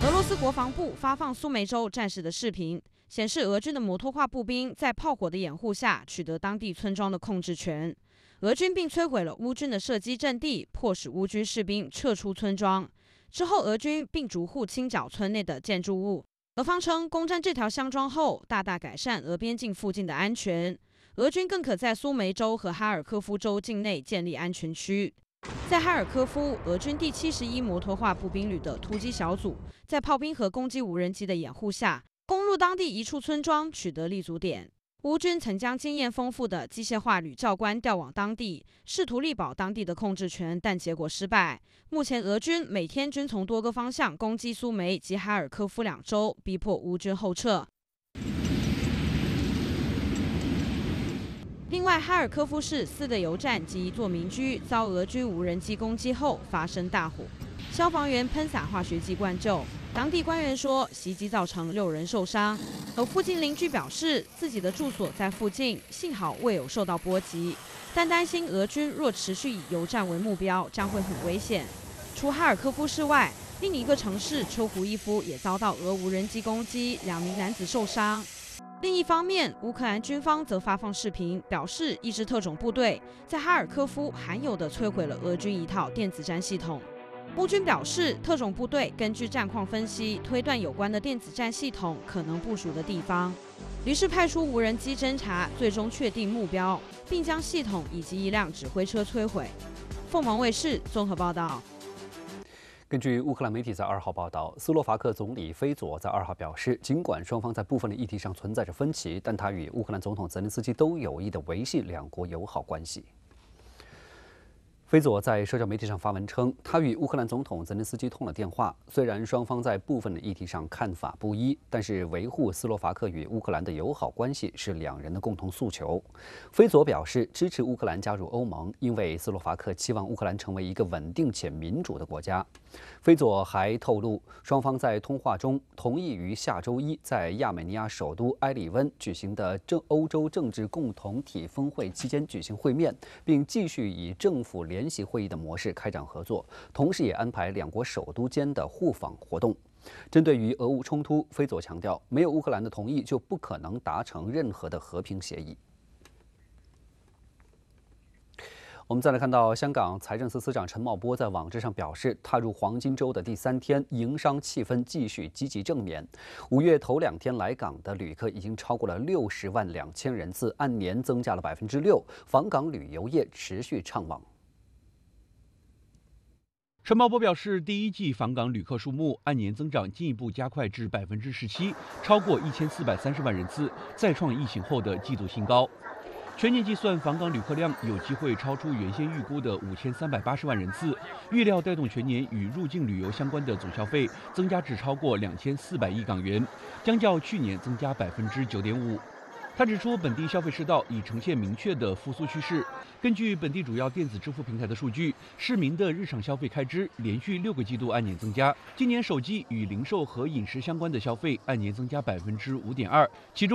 俄罗斯国防部发放苏梅州战事的视频，显示俄军的摩托化步兵在炮火的掩护下取得当地村庄的控制权。俄军并摧毁了乌军的射击阵地，迫使乌军士兵撤出村庄。之后，俄军并逐户清剿村内的建筑物。俄方称，攻占这条乡庄后，大大改善俄边境附近的安全。俄军更可在苏梅州和哈尔科夫州境内建立安全区。在哈尔科夫，俄军第71摩托化步兵旅的突击小组，在炮兵和攻击无人机的掩护下，攻入当地一处村庄，取得立足点。乌军曾将经验丰富的机械化旅教官调往当地，试图力保当地的控制权，但结果失败。目前，俄军每天均从多个方向攻击苏梅及哈尔科夫2州，逼迫乌军后撤。另外，哈尔科夫市4个油站及一座民居遭俄军无人机攻击后发生大火，消防员喷洒化学剂灌救。当地官员说，袭击造成6人受伤。而附近邻居表示，自己的住所在附近，幸好未有受到波及，但担心俄军若持续以油站为目标，将会很危险。除哈尔科夫市外，另一个城市丘胡伊夫也遭到俄无人机攻击，2名男子受伤。另一方面，乌克兰军方则发放视频，表示一支特种部队在哈尔科夫罕有地摧毁了俄军一套电子战系统。乌军表示，特种部队根据战况分析，推断有关的电子战系统可能部署的地方，于是派出无人机侦察，最终确定目标，并将系统以及一辆指挥车摧毁。凤凰卫视综合报道。 根据乌克兰媒体在2号报道，斯洛伐克总理菲佐在2号表示，尽管双方在部分的议题上存在着分歧，但他与乌克兰总统泽连斯基都有意地维系两国友好关系。菲佐在社交媒体上发文称，他与乌克兰总统泽连斯基通了电话，虽然双方在部分的议题上看法不一，但是维护斯洛伐克与乌克兰的友好关系是两人的共同诉求。菲佐表示支持乌克兰加入欧盟，因为斯洛伐克期望乌克兰成为一个稳定且民主的国家。菲佐还透露，双方在通话中同意于下周1在亚美尼亚首都埃里温举行的欧洲政治共同体峰会期间举行会面，并继续以政府联席会议的模式开展合作，同时也安排两国首都间的互访活动。针对于俄乌冲突，菲佐强调，没有乌克兰的同意就不可能达成任何的和平协议。我们再来看到，香港财政司司长陈茂波在网志上表示，踏入黄金周的第3天，营商气氛继续积极正面。5月头2天来港的旅客已经超过了60万2千人次，按年增加了6%，访港旅游业持续畅旺。 陈茂波表示，第一季访港旅客数目按年增长进一步加快至17%，超过1430万人次，再创疫情后的季度新高。全年计算，访港旅客量有机会超出原先预估的5380万人次，预料带动全年与入境旅游相关的总消费增加至超过2400亿港元，将较去年增加9.5%。他指出，本地消费世道已呈现明确的复苏趋势。根据本地主要电子支付平台的数据，市民的日常消费开支连续6个季度按年增加。今年手机与零售和饮食相关的消费按年增加5.2%，其中